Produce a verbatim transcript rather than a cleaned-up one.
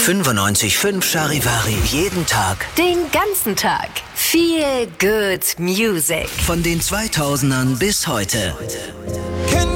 fünfundneunzig Komma fünf Charivari. Jeden Tag. Den ganzen Tag. Feel good music. Von den zweitausendern bis heute.